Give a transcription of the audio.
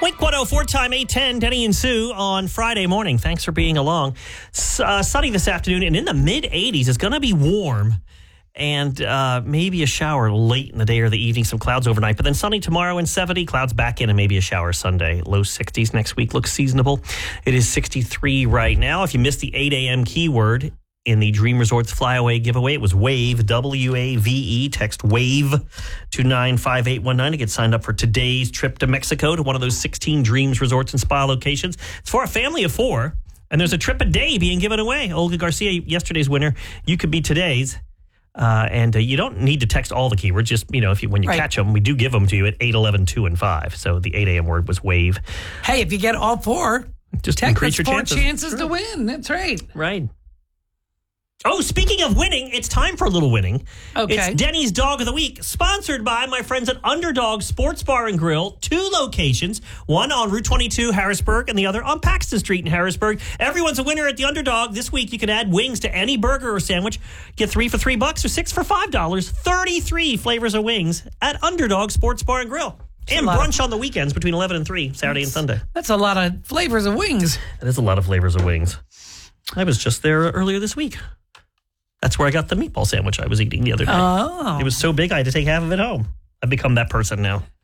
Blink 104 time 8:10, Denny and Sue on Friday morning. Thanks for being along. Sunny this afternoon and in the mid-80s. It's going to be warm and maybe a shower late in the day or the evening. Some clouds overnight, but then sunny tomorrow and 70. Clouds back in and maybe a shower Sunday. Low 60s next week. Looks seasonable. It is 63 right now. If you missed the 8 a.m. keyword in the Dream Resorts Flyaway giveaway, it was WAVE, W-A-V-E. Text WAVE to 95819 to get signed up for today's trip to Mexico to one of those 16 Dreams Resorts and Spa locations. It's for a family of 4, and there's a trip a day being given away. Olga Garcia, yesterday's winner. You could be today's. And you don't need to text all the keywords. Just, when you catch them, we do give them to you at 8, 11, 2, and 5. So the 8 a.m. word was WAVE. Hey, if you get all 4, just increase your chances. 4 chances to win. That's right. Right. Oh, speaking of winning, it's time for a little winning. Okay. It's Denny's Dog of the Week, sponsored by my friends at Underdog Sports Bar and Grill. 2 locations, one on Route 22, Harrisburg, and the other on Paxton Street in Harrisburg. Everyone's a winner at the Underdog. This week, you can add wings to any burger or sandwich. Get 3 for $3 or 6 for $5. 33 flavors of wings at Underdog Sports Bar and Grill. And brunch on the weekends between 11 and 3, Saturday and Sunday. That's a lot of flavors of wings. That is a lot of flavors of wings. I was just there earlier this week. That's where I got the meatball sandwich I was eating the other day. Oh. It was so big, I had to take half of it home. I've become that person now.